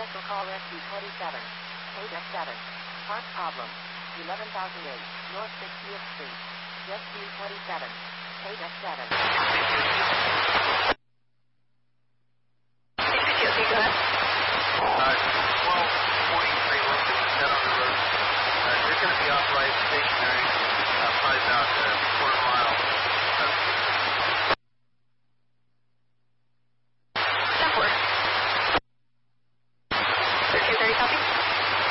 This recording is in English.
Special call rescue 27. KDEC 7. Park problem. 11,008 North 60th Street. Rescue 27. KDEC 7. Okay, go ahead. 1243 Lincoln is dead on the road. You're going to be off right stationary, probably about a quarter mile